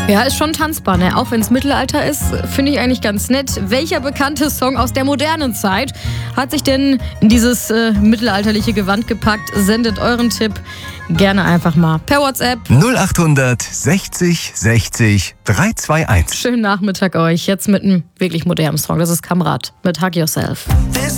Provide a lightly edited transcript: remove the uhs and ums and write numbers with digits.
Ja, ist schon tanzbar, ne? Auch wenn es Mittelalter ist, finde ich eigentlich ganz nett. Welcher bekannte Song aus der modernen Zeit hat sich denn in dieses mittelalterliche Gewand gepackt? Sendet euren Tipp gerne einfach mal per WhatsApp. 0800 60 60 321. Schönen Nachmittag euch. Jetzt mit einem wirklich modernen Song. Das ist Kamrat mit Hug Yourself.